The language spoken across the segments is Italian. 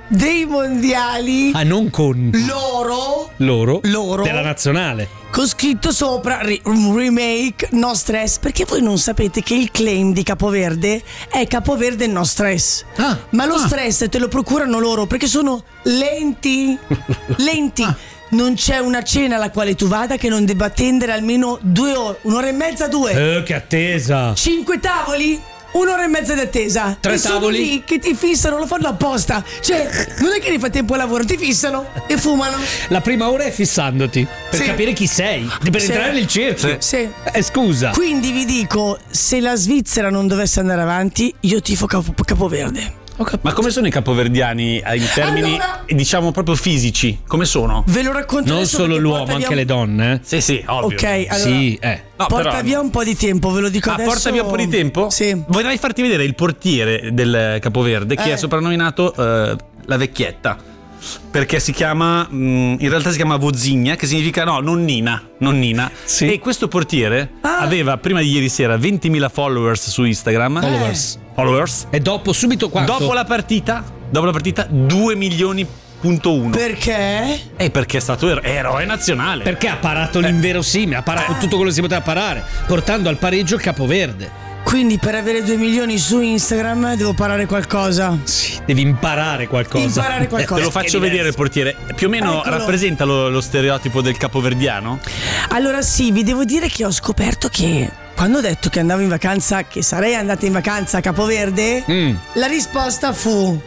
dei mondiali. Ah, non con Loro della nazionale. con scritto sopra remake no stress, perché voi non sapete che il claim di Capoverde è Capoverde no stress. Ma lo stress te lo procurano loro perché sono lenti. Non c'è una cena alla quale tu vada che non debba attendere almeno 2 ore, 1 ora e mezza, 2. Che attesa. 5 tavoli, 1 ora e mezza di attesa. 3 e sono tavoli lì che ti fissano, lo fanno apposta. Cioè, non è che nel frattempo al lavoro, ti fissano e fumano. La prima ora è fissandoti per Sì. capire chi sei, per Sì. entrare nel cerchio. Sì. Scusa. Quindi vi dico, se la Svizzera non dovesse andare avanti, io tifo Capoverde. Ma come sono i capoverdiani in termini, Allora- diciamo, proprio fisici? Come sono? Ve lo racconto Non adesso solo perché l'uomo, porta anche via le donne. Sì, ovvio. Ok, allora Sì, No, porta però- via un po' di tempo, ve lo dico adesso. Porta via un po' di tempo? Sì. Vorrei farti vedere il portiere del Capoverde che è soprannominato la vecchietta. Perché si chiama, in realtà si chiama Vozigna, che significa nonnina. Sì. E questo portiere aveva prima di ieri sera 20.000 followers su Instagram. Followers. E dopo, subito quanto? Dopo la partita 2 milioni.1. Perché? Perché è stato eroe nazionale. Perché ha parato l'inverosimile, ha parato tutto quello che si poteva parare, portando al pareggio il Capoverde. Quindi per avere 2 milioni su Instagram devo parare qualcosa. Sì, devi imparare qualcosa. Imparare qualcosa. Te lo faccio vedere il portiere. Più o meno Eccolo. rappresenta lo stereotipo del capoverdiano? Allora sì, vi devo dire che ho scoperto che quando ho detto che andavo in vacanza, che sarei andata in vacanza a Capoverde, la risposta fu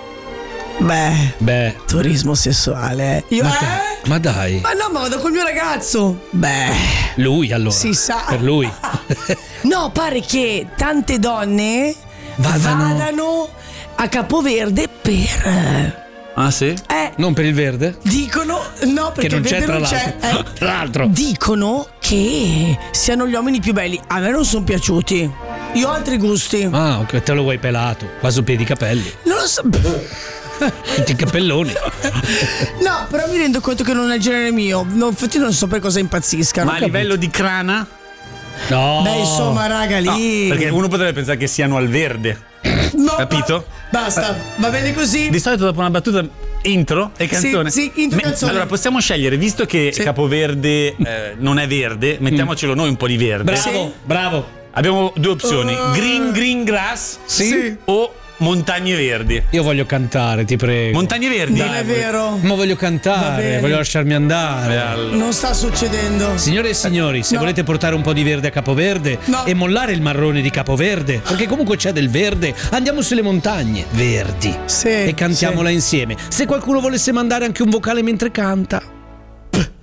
Beh, turismo sessuale. Io ma dai. Ma no, ma vado col mio ragazzo. Lui allora. Si sa. Per lui. No, pare che tante donne vadano a Capoverde per Ah sì? Non per il verde? dicono no, perché Che non c'è, verde tra non l'altro. c'è. Tra l'altro. Dicono che siano gli uomini più belli. A me non sono piaciuti. Io ho altri gusti. Ah, ok, te lo vuoi pelato, quasi piedi i capelli. Non lo so. Tutti i capelloni. No, però mi rendo conto che non è il genere mio. No, infatti non so per cosa impazziscano. Ma a livello di crana? No. Beh, insomma, raga, lì. Perché uno potrebbe pensare che siano al verde. No, Capito? Basta, va bene così. Di solito dopo una battuta intro e canzone. Sì, intro e canzone. Allora possiamo scegliere, visto che Capoverde non è verde, mettiamocelo noi un po' di verde. Bravo, bravo. Abbiamo 2 opzioni: green grass Sì. o montagne verdi. Io voglio cantare, ti prego. Montagne verdi? Non è vero. Ma voglio Va cantare, bene. voglio lasciarmi andare. Non sta succedendo. Signore e signori, se volete portare un po' di verde a Capoverde No. e mollare il marrone di Capoverde, perché comunque c'è del verde, andiamo sulle montagne verdi Sì, e cantiamola insieme. Se qualcuno volesse mandare anche un vocale mentre canta.